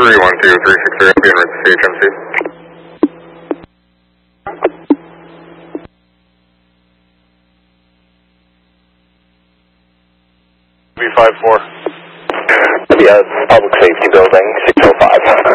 312-363, being with CHMC. B54. Yes, public safety building, 605.